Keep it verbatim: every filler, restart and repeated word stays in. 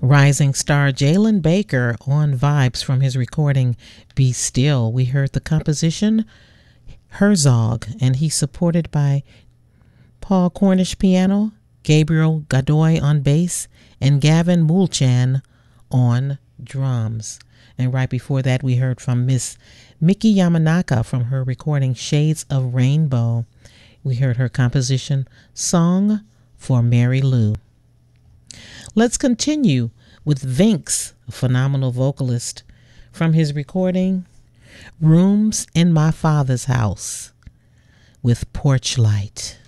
Rising star Jalen Baker on vibes from his recording Be Still. We heard the composition Herzog, and he's supported by Paul Cornish piano, Gabriel Godoy on bass, and Gavin Mulchan on drums. And right before that, we heard from Miss Miki Yamanaka from her recording Shades of Rainbow. We heard her composition Song for Mary Lou. Let's continue with Vinx, a phenomenal vocalist, from his recording Rooms in My Father's House with Porch Light.